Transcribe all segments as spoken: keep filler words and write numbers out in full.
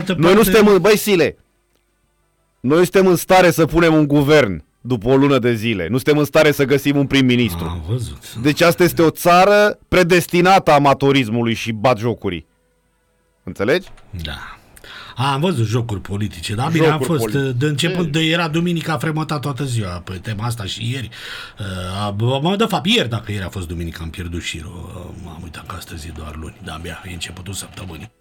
altă Noi nu suntem, în, băi Sile, noi nu suntem în stare să punem un guvern după o lună de zile. Nu suntem în stare să găsim un prim-ministru. Am văzut. Deci asta este o țară predestinată amatorismului și batjocurii. Înțelegi? Da. A, am văzut jocuri politice, da, bine, Jocuri am fost, politice. de început, de, era duminica, a fremotat toată ziua pe tema asta și ieri, uh, de fapt, ieri, dacă ieri a fost duminica, am pierdut șirul, uh, m-am uitat că astăzi e doar luni, da, abia e începutul săptămânii.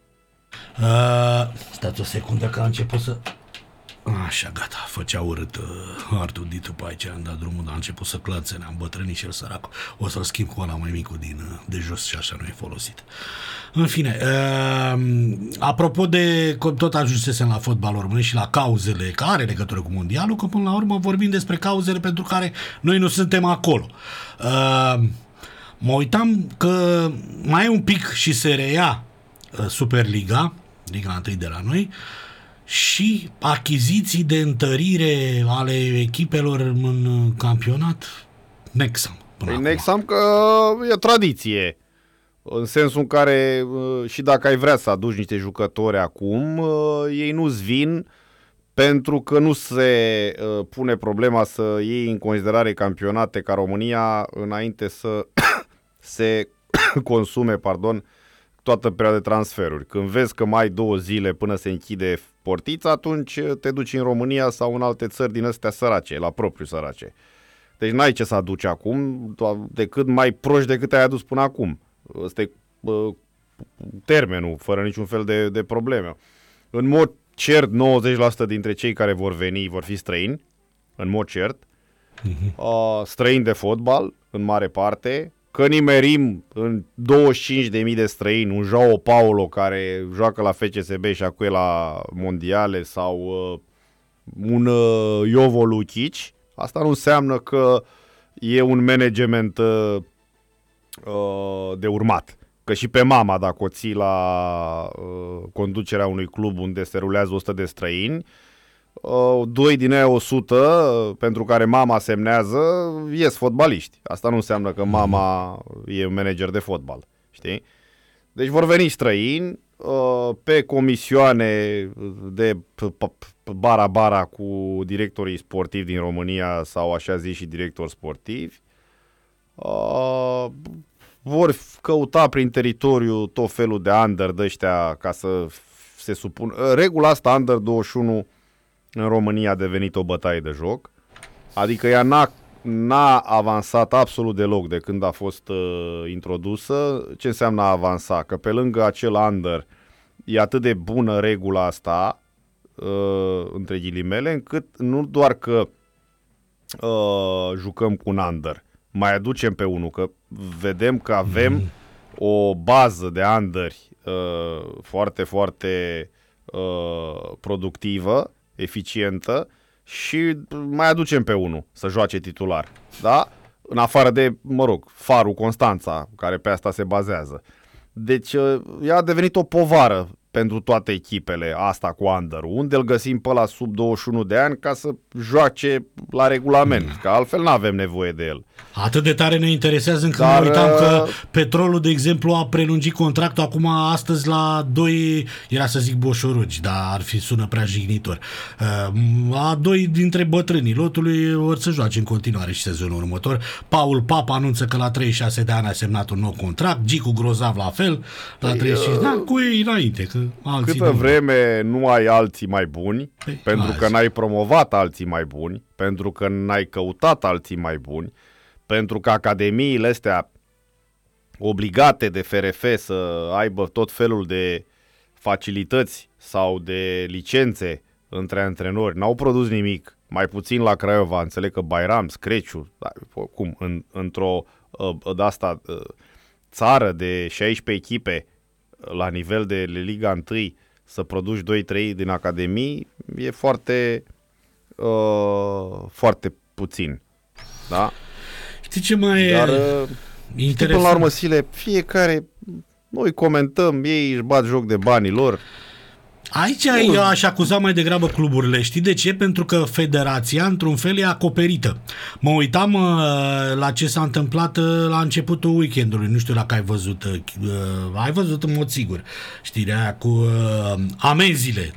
Uh, stați o secundă că a început să... Așa, gata, făcea urât uh, Artur Ditu pe aici, am dat drumul, dar a început să clățe, ne-am bătrânit și el săracul. O să-l schimb cu ăla mai micul din, uh, de jos și așa nu e folosit. În fine, uh, apropo de, tot ajunsesem la fotbal românesc și la cauzele care are legătură cu mondialul, că până la urmă vorbim despre cauzele pentru care noi nu suntem acolo. Uh, mă uitam că mai e un pic și se reia uh, Superliga, Liga unu de la noi, și achiziții de întărire ale echipelor în campionat, Nexam. Păi Nexam că e tradiție, în sensul în care și dacă ai vrea să aduci niște jucători acum, ei nu-ți vin pentru că nu se pune problema să iei în considerare campionate ca România înainte să se consume, pardon, toată perioada de transferuri. Când vezi că mai ai două zile până se închide portița, atunci te duci în România sau în alte țări din astea sărace, la propriu sărace. Deci n-ai ce să aduci acum, decât mai proști decât ai adus până acum. Ăsta e uh, termenul, fără niciun fel de, de probleme. În mod cert, nouăzeci la sută dintre cei care vor veni vor fi străini, în mod cert, uh-huh. uh, străini de fotbal, în mare parte, că nimerim în douăzeci și cinci de mii de străini un Joao Paulo care joacă la F C S B și acum e la mondiale sau uh, un uh, Jovo Lukic, asta nu înseamnă că e un management uh, de urmat. Că și pe mama, dacă o ții la uh, conducerea unui club unde se rulează o sută de străini, uh, doi din ei o sută, uh, pentru care mama semnează, ies fotbaliști. Asta nu înseamnă că mama e un manager de fotbal, știi? Deci vor veni străini uh, pe comisioane de bara-bara cu directorii sportivi din România sau așa zi și directori sportivi. Uh, vor căuta prin teritoriu tot felul de under de ăștia ca să se supună. Regula asta under douăzeci și unu în România a devenit o bătaie de joc. Adică ea n-a, n-a avansat absolut deloc de când a fost uh, introdusă. Ce înseamnă a avansa? Că pe lângă acel under e atât de bună regula asta, uh, între ghilimele, încât nu doar că uh, jucăm cu un under, mai aducem pe unul, că vedem că avem mm. o bază de underi uh, foarte, foarte uh, productivă, eficientă și mai aducem pe unul să joace titular. Da? În afară de, mă rog, Farul Constanța, care pe asta se bazează. Deci uh, ea a devenit o povară pentru toate echipele asta cu under. Unde îl găsim pe ăla sub douăzeci și unu de ani ca să joace la regulament, mm. că altfel nu avem nevoie de el. Atât de tare ne interesează încât Dar, mă uitam că Petrolul, de exemplu, a prelungit contractul acum astăzi la doi, era să zic boșorogi, dar ar fi sună prea jignitor. A doi dintre bătrânii lotului vor să joace în continuare și sezonul următor. Paul Papa anunță că la treizeci și șase de ani a semnat un nou contract, Gicu Grozav la fel, la treizeci și cinci, da, cu ei înainte. Că câtă nu... vreme nu ai alții mai buni, păi, pentru azi. că n-ai promovat alții mai buni, pentru că n-ai căutat alții mai buni, pentru că academiile astea obligate de F R F să aibă tot felul de facilități sau de licențe între antrenori, n-au produs nimic, mai puțin la Craiova, înțeleg că Bairam, Screciu, da, cum, în, într-o uh, de-asta, uh, țară de șaisprezece echipe la nivel de Liga unu, să produci doi trei din academii, e foarte, uh, foarte puțin. Da? Știi ce mai Dar, interesant? Până la urmă, Sile, fiecare, noi comentăm, ei își bat joc de banii lor. Aici eu aș acuza mai degrabă cluburile. Știi de ce? Pentru că federația, într-un fel, e acoperită. Mă uitam uh, la ce s-a întâmplat uh, la începutul weekendului. Nu știu dacă ai văzut. Uh, ai văzut în mod sigur știrea aia cu uh, amenziile